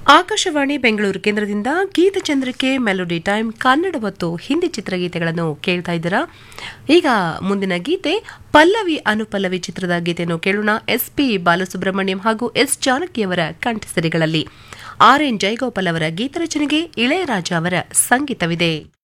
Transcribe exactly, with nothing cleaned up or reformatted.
ಆಕಾಶವಾಣಿ ಬೆಂಗಳೂರು ಕೇಂದ್ರದಿಂದ ಗೀತಚಂದ್ರಿಕೆ melody time Kannada ಮತ್ತು ಹಿಂದಿ ಚಿತ್ರಗೀತೆಗಳನ್ನು ಕೇಳ್ತಾ ಇದ್ದೀರಾ. ಈಗ ಮುಂದಿನ ಗೀತೆ ಪಲ್ಲವಿ ಅನುಪಲ್ಲವಿ ಚಿತ್ರದ ಗೀತೆಯನ್ನು ಕೇಳೋಣ. ಎಸ್ ಪಿ ಬಾಲಸುಬ್ರಹ್ಮಣ್ಯಂ ಹಾಗೂ ಎಸ್ ಜಾನಕಿಯವರ ಕಂಠಸಿರಿಗಳಲ್ಲಿ ಆರ್ ಎನ್ ಜಯಗೋಪಾಲ್ ಅವರ ಗೀತರಚನೆಗೆ ಇಳೆಯರಾಜ ಅವರ ಸಂಗೀತವಿದೆ.